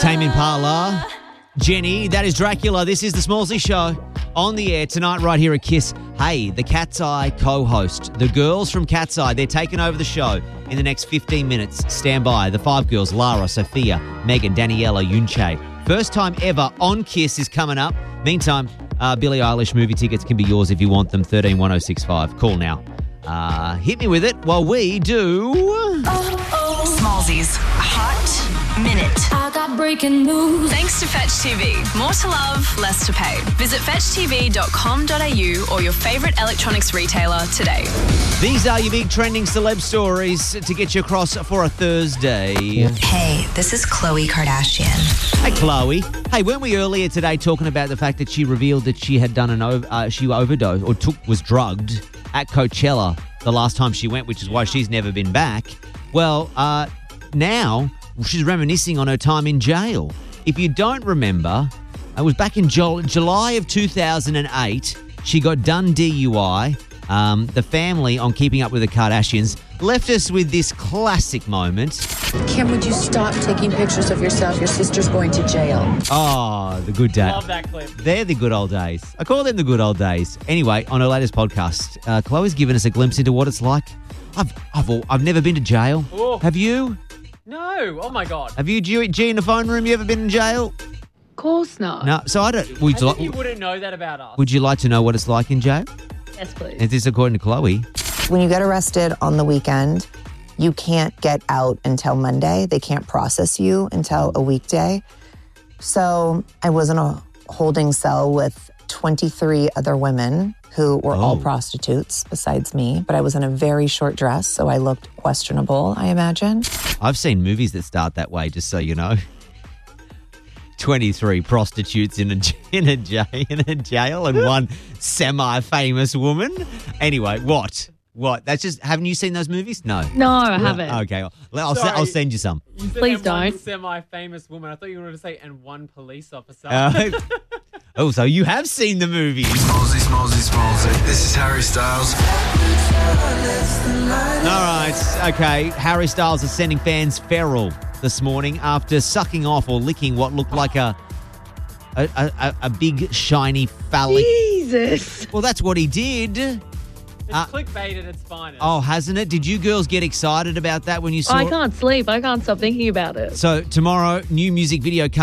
Tame Impala. Jenny, that is Dracula. This is the Smallsy Show on the air tonight right here at KISS. Hey, the Cat's Eye co-host, the girls from Cat's Eye, they're taking over the show in the next 15 minutes. Stand by. The five girls, Lara, Sophia, Megan, Daniela, Yunche. First time ever on KISS is coming up. Meantime, Billie Eilish movie tickets can be yours if you want them. 131065. Call now. Hit me with it while we do... Smallsy's Hot Minute. I got breaking news. Thanks to Fetch TV. More to love, less to pay. Visit fetchtv.com.au or your favourite electronics retailer today. These are your big trending celeb stories to get you across for a Thursday. Hey, this is Khloe Kardashian. Hey, Chloe. Hey, weren't we earlier today talking about the fact that she revealed that she had done she overdosed or was drugged at Coachella the last time she went, which is why she's never been back. Well, now she's reminiscing on her time in jail. If you don't remember, it was back in July of 2008. She got done DUI. The family, on Keeping Up with the Kardashians, left us with this classic moment. Kim, would you stop taking pictures of yourself? Your sister's going to jail. Oh, the good days. Love that clip. They're the good old days. I call them the good old days. Anyway, on her latest podcast, Chloe's given us a glimpse into what it's like. I've never been to jail. Oh. Have you? No. Oh, my God. Have you, G, in the phone room? You ever been in jail? Of course not. No. So I don't. I think you wouldn't know that about us. Would you like to know what it's like in jail? Yes, please. Is this according to Chloe? When you get arrested on the weekend, you can't get out until Monday. They can't process you until a weekday. So I was in a holding cell with 23 other women who were all prostitutes besides me, but I was in a very short dress, so I looked questionable, I imagine. I've seen movies that start that way, just so you know. 23 prostitutes in a jail and one semi-famous woman. Anyway, what? That's just, haven't you seen those movies? No. No, I haven't. Okay, I'll send you some. You said Please and one don't. semi-famous woman. I thought you were going to say, and one police officer. So you have seen the movies. Smallsy. This is Harry Styles. All right, okay. Harry Styles is sending fans feral this morning after sucking off or licking what looked like a big, shiny phallic... Jesus. Well, that's what he did. It's clickbait at its finest. Oh, hasn't it? Did you girls get excited about that when you saw it? I can't sleep. I can't stop thinking about it. So tomorrow, new music video